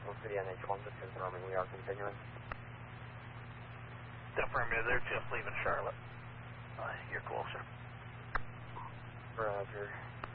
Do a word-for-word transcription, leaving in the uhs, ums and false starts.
City N H one, just confirming we are continuing. Affirmative, they're just leaving Charlotte. Uh, you're closer. Roger.